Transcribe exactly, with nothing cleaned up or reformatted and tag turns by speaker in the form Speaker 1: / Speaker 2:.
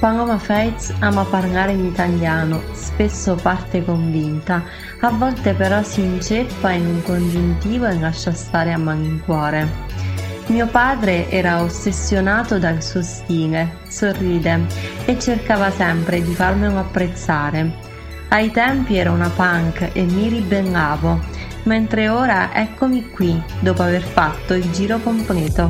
Speaker 1: Paloma Faith ama parlare in italiano, spesso parte convinta, a volte però si inceppa in un congiuntivo e lascia stare a malincuore. Mio padre era ossessionato dal suo stile, sorride e cercava sempre di farmelo apprezzare. Ai tempi ero una punk e mi ribellavo, mentre ora eccomi qui, dopo aver fatto il giro completo.